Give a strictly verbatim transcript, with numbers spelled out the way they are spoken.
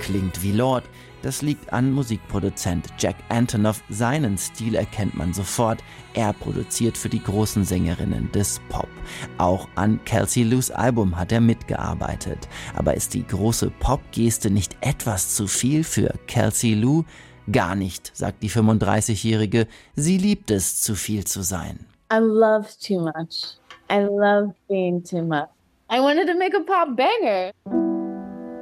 klingt wie Lord. Das liegt an Musikproduzent Jack Antonoff. Seinen Stil erkennt man sofort. Er produziert für die großen Sängerinnen des Pop. Auch an Kelsey Lous Album hat er mitgearbeitet. Aber ist die große Pop-Geste nicht etwas zu viel für Kelsey Lou? Gar nicht, sagt die fünfunddreißigjährige. Sie liebt es, zu viel zu sein. I love too much. I love being too much. I wanted to make a pop banger.